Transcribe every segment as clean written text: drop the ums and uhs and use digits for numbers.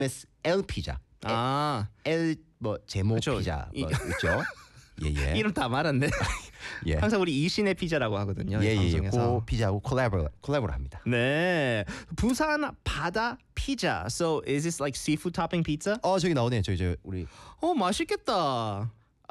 famous L 피자. 아, L 뭐 제모 그쵸. 피자 뭐 있죠. 예예. 이름 다 말았네. 예. 항상 우리 이신의 피자라고 하거든요. 이 예예. 방송에서. 그 피자하고 콜라보를 합니다. 네, 부산 바다 피자. So is this like seafood topping pizza? 저기 나오네요. 저 우리 맛있겠다.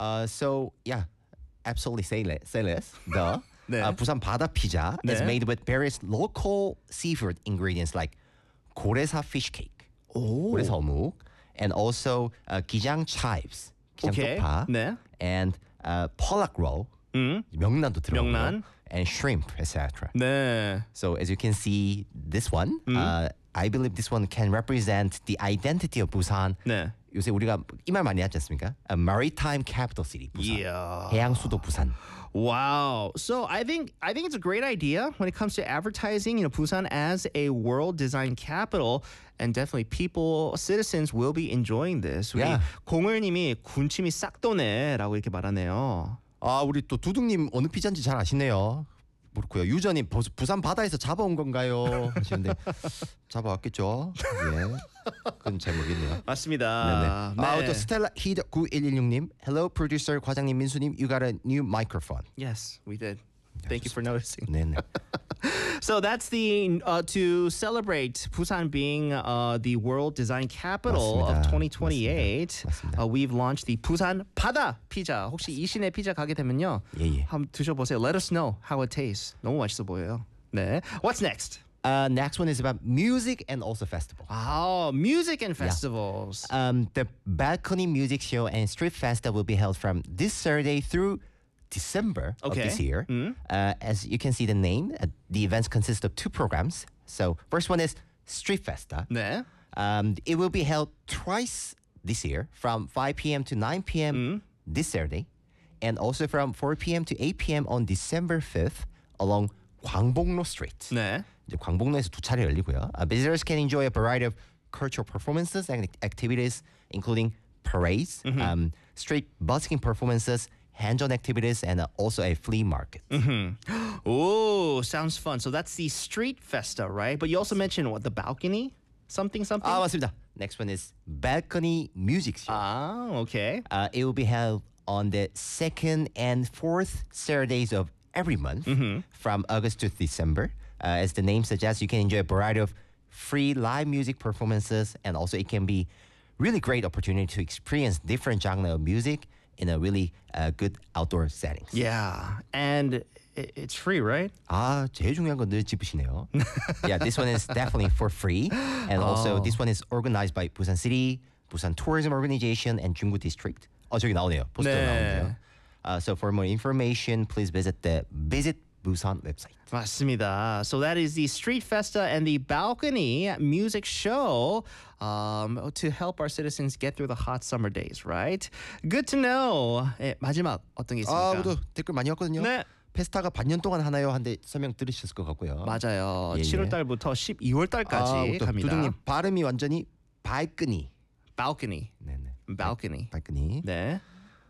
so yeah, absolutely say less. The 네. 부산 바다 pizza is 네. made with various local seafood ingredients like 고래사 fish cake, 고래사 어묵, and also 기장 chives, 기장 오케이. 쪽파, 네. and pollock roll, 명란도 들어가고요, 명란. and shrimp, etc. 네. So as you can see, this one, I believe this one can represent the identity of Busan. 네. 요새 우리가 이 말 많이 하지 않습니까? A maritime capital city, 부산. Yeah. 해양 수도 부산. Wow. So I think it's a great idea when it comes to advertising, Busan as a world design capital, and definitely citizens will be enjoying this. 우리 Yeah. 공을님이 군침이 싹 도네라고 이렇게 말하네요. 우리 또 두둥님 어느 피자인지 잘 아시네요. 그렇고요. 유저님 부산 바다에서 잡아온 건가요? 하시는데 잡아왔겠죠. 예, 그건 잘 모르겠네요. 맞습니다. 네네. 또 스텔라 히더 9116님, Hello producer 과장님 민수님, you got a new microphone. Yes, we did. Thank you for noticing. 네네. So that's the to celebrate Busan being the world design capital 맞습니다. of 2028. 맞습니다. We've launched the Busan 바다 피자. 혹시 이신의 피자 가게 되면요, 예. 한번 드셔보세요. Let us know how it tastes. 너무 맛있어 보여요. 네. What's next? Next one is about music and also festival. Music and festivals. The balcony music show and street festa will be held from this Saturday through December of Okay. this year. As you can see the name, the events consist of two programs. So first one is Street Festa. 네. It will be held twice this year from 5 p.m. to 9 p.m. this Saturday, and also from 4 p.m. to 8 p.m. on December 5th along 광복로 Street. 네. 이제 광복로에서 두 차례 열리고요. Visitors can enjoy a variety of cultural performances and activities, including parades, street busking performances, hands-on activities, and also a flea market. Oh, sounds fun. So that's the street festa, right? But you also mentioned what, the balcony? Something. 맞습니다. Next one is balcony music show. Okay. It will be held on the second and fourth Saturdays of every month from August to December. As the name suggests, you can enjoy a variety of free live music performances, and also it can be really great opportunity to experience different genre of music in a really good outdoor settings. Yeah, and it's free, right? 제일 중요한 건 늘 짚으시네요. Yeah, this one is definitely for free, and also this one is organized by Busan City, Busan Tourism Organization, and Junggu District. 저기 나오네요. 포스터 네. 나오네요. So for more information, please visit the Visit Busan website. 맞습니다. So that is the Street Festa and the Balcony Music Show to help our citizens get through the hot summer days, right? Good to know. 마지막 어떤 게 있습니까? 또 댓글 많이 왔거든요. 네. 페스타가 반년 동안 하나요? 한데 설명 들으셨을 것 같고요. 맞아요. 예, 7월 달부터 12월 달까지 또 갑니다. 두둥님 발음이 완전히 발끈이. Balcony. 네네. Balcony. 발끈이. 네.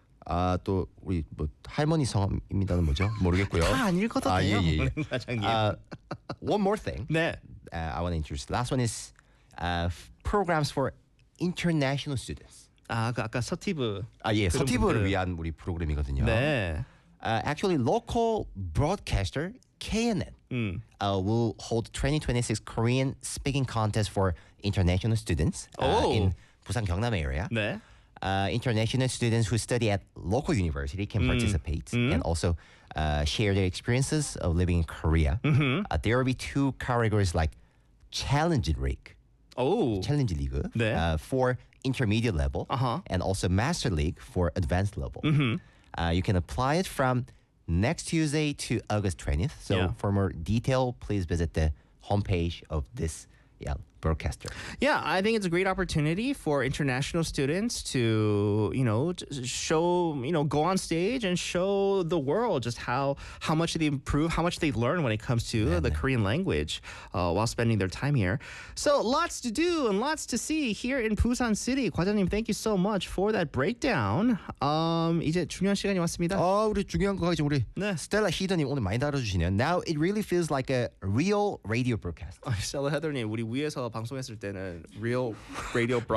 또 우리 뭐 할머니 성함입니다는 뭐죠? 모르겠고요. 다 안 읽어도 돼요. 예. 사장님. One more thing. 네. I want to introduce. Last one is programs for international students. 아까 서티브. 예, 그런 서티브를 분들. 위한 우리 프로그램이거든요. 네. Actually, local broadcaster KNN will hold 2026 Korean speaking contest for international students in Busan Gyeongnam area. 네. International students who study at local university can participate and also share their experiences of living in Korea. There will be two categories like Challenge League, Challenge League 네. for intermediate level, and also Master League for advanced level. You can apply it from next Tuesday to August 20th. So Yeah. for more detail, please visit the homepage of this broadcaster. Yeah, I think it's a great opportunity for international students to, show, go on stage and show the world just how much they improve, how much they learn when it comes to the Korean language while spending their time here. So lots to do and lots to see here in Busan City. 과장님, thank you so much for that breakdown. 이제 중요한 시간이 왔습니다. 우리 중요한 거 가지고 우리 네. 스텔라 히더님 오늘 많이 다뤄주시네요. Now it really feels like a real radio broadcast. 스텔라 헤더님, 우리 위에서 방송했을 때는 real radio